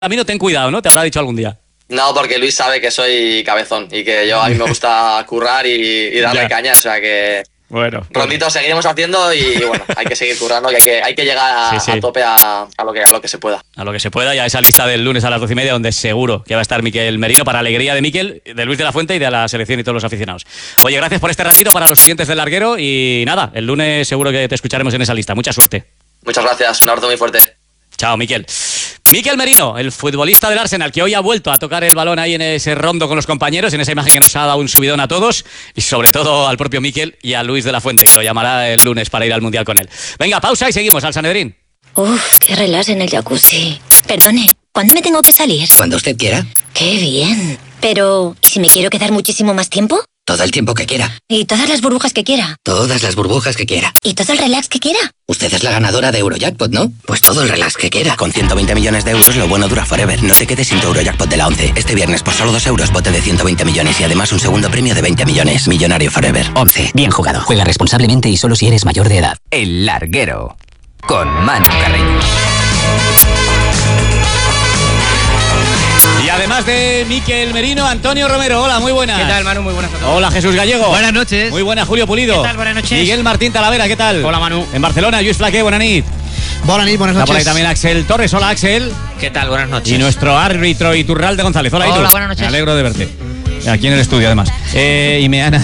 camino, ten cuidado, ¿no? Te habrá dicho algún día. No, porque Luis sabe que soy cabezón y que a mí me gusta currar y darle caña, o sea que... Bueno, prontito seguiremos haciendo y bueno, hay que seguir currando, que hay que llegar a tope a lo que se pueda. A lo que se pueda, ya esa lista del lunes a las 12:30, donde seguro que va a estar Miquel Merino, para alegría de Miquel, de Luis de la Fuente y de la selección y todos los aficionados. Oye, gracias por este ratito para los siguientes del larguero y nada, el lunes seguro que te escucharemos en esa lista. Mucha suerte. Muchas gracias, un abrazo muy fuerte. Chao, Miquel. Miquel Merino, el futbolista del Arsenal, que hoy ha vuelto a tocar el balón ahí en ese rondo con los compañeros, en esa imagen que nos ha dado un subidón a todos, y sobre todo al propio Miquel y a Luis de la Fuente, que lo llamará el lunes para ir al Mundial con él. Venga, pausa y seguimos al Sanedrín. Uf, qué relax en el jacuzzi. Perdone, ¿cuándo me tengo que salir? Cuando usted quiera. Qué bien. Pero, ¿y si me quiero quedar muchísimo más tiempo? Todo el tiempo que quiera. ¿Y todas las burbujas que quiera? Todas las burbujas que quiera. ¿Y todo el relax que quiera? Usted es la ganadora de Eurojackpot, ¿no? Pues todo el relax que quiera. Con 120 millones de euros, lo bueno dura forever. No te quedes sin tu Eurojackpot de la 11. Este viernes, por solo 2 euros, bote de 120 millones y además un segundo premio de 20 millones. Millonario forever. 11. Bien jugado. Juega responsablemente y solo si eres mayor de edad. El Larguero. Con Manu Carreño. Y además de Miquel Merino, Antonio Romero. Hola, muy buenas. ¿Qué tal, Manu? Muy buenas a todos. Hola, Jesús Gallego. Buenas noches. Muy buenas, Julio Pulido. ¿Qué tal? Buenas noches. Miguel Martín Talavera, ¿qué tal? Hola, Manu. En Barcelona, Lluís Flaqué, buenas noches. Buenas noches. Está por ahí también Axel Torres. Hola, Axel. ¿Qué tal? Buenas noches. Y nuestro árbitro Iturralde González. Hola, Itu. Buenas noches. Me alegro de verte. Aquí en el estudio, además. Y Meana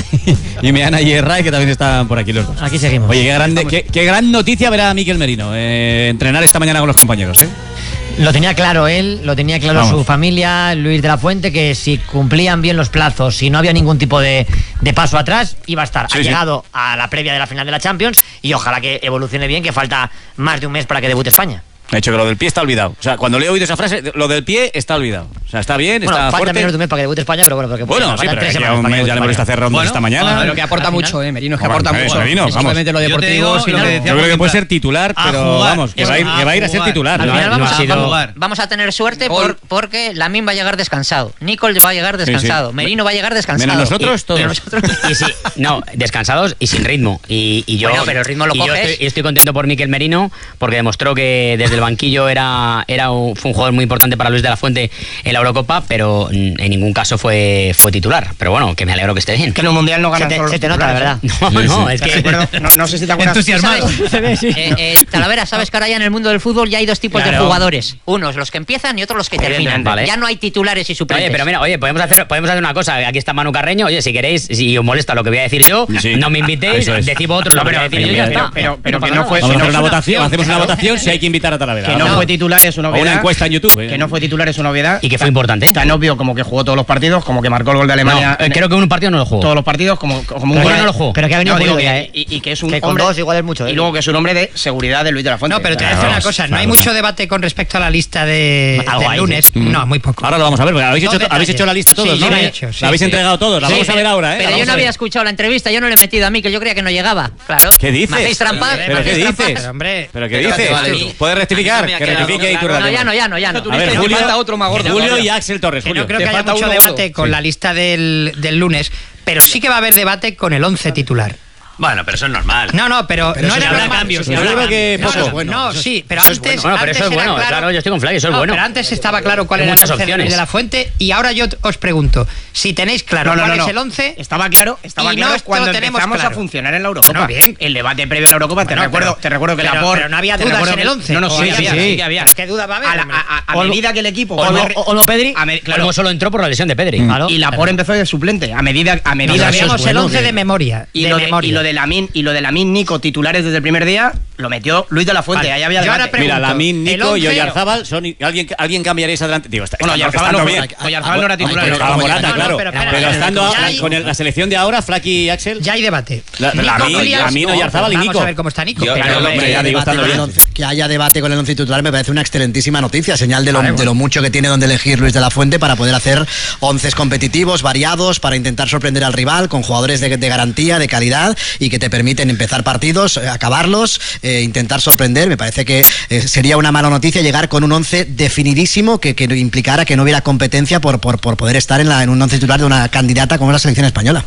y Erray, que también están por aquí los dos. Aquí seguimos. Oye, qué gran noticia verá Miquel Merino. Entrenar esta mañana con los compañeros, ¿eh? Lo tenía claro él, lo tenía claro Vamos. su familia, Luis de la Fuente, que si cumplían bien los plazos, si no había ningún tipo de paso atrás, iba a estar. Sí, ha sí. llegado a la previa de la final de la Champions y ojalá que evolucione bien, que falta más de un mes para que debute España. De hecho, que lo del pie está olvidado. O sea, cuando le he oído esa frase, lo del pie está olvidado. O sea, está bien, Bueno, está falta fuerte. menos de un mes para que debute España, pero bueno, porque Bueno, sí, faltan pero 3 que ya semanas un para que mes ya le hemos debute visto España. hacer rondas esta mañana. Lo que aporta mucho, Merino, es que Bueno, aporta mucho. Merino, Es vamos. simplemente lo deportivo, Yo te digo, sino que Yo creo que puede ser titular, a pero jugar. vamos, que va a ir a ser titular. Al final Vamos a tener suerte Gol. porque Lamine va a llegar descansado, Nicole va a llegar descansado, sí. Merino va a llegar descansado. Menos nosotros, todos. Y sí, no, descansados y sin ritmo. Y yo, Bueno, pero el ritmo lo y yo coges. estoy contento por Miquel Merino, porque demostró que desde el banquillo fue un jugador muy importante para Luis de la Fuente en la Eurocopa, pero en ningún caso fue titular. Pero bueno, que me alegro que esté bien. Que en un mundial no ganan Se te nota, la verdad. No, es que... No sé si te acuerdas. Entusiasmado. Talavera, sabes que ahora ya en el mundo del fútbol ya hay dos tipos de Claro. jugadores. Unos los que empiezan y otros los que terminan. Vale. Ya no hay titulares y suplentes. Oye, pero mira, podemos hacer una cosa. Aquí está Manu Carreño. Oye, si queréis, si os molesta lo que voy a decir yo, Sí. no me invitéis, Eso es. decid vosotros lo que voy a decir yo y ya está. Pero No pasa que no nada. fue. Vamos a hacer una no- votación, hacemos una votación si hay que invitar a Talavera. Que no fue titular es una O una obviedad. encuesta en YouTube. Que no fue titular es una obviedad. Y que fue importante. Tan obvio como que jugó todos los partidos, como que marcó el gol de Alemania. Creo que un partido no lo jugó. Todos los partidos, como un Pero gol. no lo jugó. Pero que ha venido No, digo pulido que- ya, ¿eh? y que es un Que con hombre. dos igual es mucho, ¿eh? Y luego que es un hombre de seguridad de Luis de la Fuente. No, pero te voy a Claro, decir una vamos, cosa, no hay claro. mucho debate con respecto a la lista del hay, lunes. sí. No, muy poco. Ahora lo vamos a ver, porque habéis Dos hecho detalles. la lista todos, Sí, ¿no? yo lo he hecho, sí, La habéis sí. entregado todos, la Sí, vamos a ver ahora, ¿eh? Pero La yo vamos no a ver. había escuchado la entrevista, yo no le he metido a mí, que yo creía que no llegaba. Claro. ¿Qué dices? ¿Me hacéis trampa? ¿Pero ¿Me qué hacéis trampa? dices? Pero, hombre, ¿Pero qué Pero dices? que vale. ¿Puedes rectificar? me ha Que quedado rectifique claro. Iturralde. No, ya no. A ver, Te Julio, falta otro más gordo Julio y todavía. Axel Torres. que Julio. no creo te que haya falta mucho uno debate gordo. con Sí. la lista del lunes, pero sí que va a haber debate con el 11 titular. Bueno, pero eso es normal. No, pero no eso era sí habrá normal. cambios, Sí, sí Yo habrá creo que No, poco. es bueno. no, Eso es- sí, pero eso es antes, Bueno, pero eso es antes era bueno, claro, yo estoy con Flavio, eso es No, bueno. pero antes estaba claro cuál Hay era el muchas 11 de opciones. de la Fuente y ahora yo os pregunto, si tenéis claro cuál es el 11, Estaba claro y no cuando lo tenemos empezamos claro. a funcionar en la Eurocopa. Bueno, bien. El debate previo a la Eurocopa, Bueno, te recuerdo que pero- Laporte. pero no había te dudas recuerdo en el que- 11. No, no, ¿O sí, había? sí que había. Pero ¿qué duda va a haber? A medida que el equipo. Olmo Pedri. Claro. Olmo solo entró por la lesión de Pedri. Claro. Y Laporte empezó de suplente. A medida Nos que sabíamos el 11 de memoria. Y lo de Lamine Nico titulares desde el primer día lo metió Luis de la Fuente. Vale. Ahí había Yo ahora debate. Mira, pregunto, Lamine, el Nico y 11 Oyarzábal son. ¿Alguien cambiaría esa delante? Digo, Bueno, Oyarzábal estando no, bien. Oyarzábal no era titular. Hay que- Estaba Morata, No, no, claro. pero espera, Pero estando ya hay- con la selección de ahora, Flaky y Axel. Ya hay debate. Lamine, Oyarzábal y Vamos Nico. a ver cómo está Nico. Claro, Pero, hombre, ya digo, estando bien. Que haya debate con el 11 titular me parece una excelentísima noticia, señal de lo mucho que tiene donde elegir Luis de la Fuente para poder hacer 11 competitivos, variados, para intentar sorprender al rival con jugadores de garantía, de calidad y que te permiten empezar partidos, acabarlos, intentar sorprender. Me parece que sería una mala noticia llegar con un 11 definidísimo que implicara que no hubiera competencia por poder estar en un 11 titular de una candidata como es la selección española.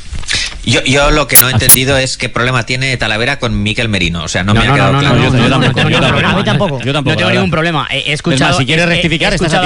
Yo lo que no he entendido es qué problema tiene Talavera con Miquel Merino. O sea, no me ha quedado claro. yo tampoco. A mí tampoco. Yo tampoco. No tengo la ningún verdad. problema. He escuchado. Es más, si quieres rectificar, he estás escuchado